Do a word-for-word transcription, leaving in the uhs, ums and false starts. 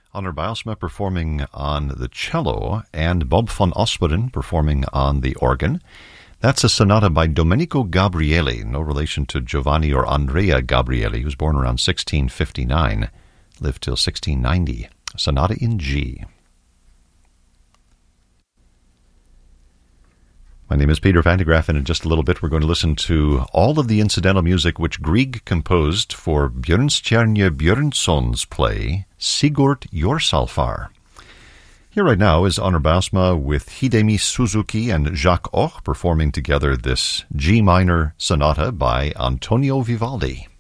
Honor Bijlsma performing on the cello, and Bob van Osperen performing on the organ. That's a sonata by Domenico Gabrieli, no relation to Giovanni or Andrea Gabrieli, who was born around sixteen fifty-nine, lived till sixteen ninety. Sonata in G. My name is Peter Van de Graaff, and in just a little bit we're going to listen to all of the incidental music which Grieg composed for Björnstjerne Björnsson's play Sigurd Jorsalfar. Here right now is Honor Bijlsma with Hidemi Suzuki and Jacques Och performing together this G minor sonata by Antonio Vivaldi.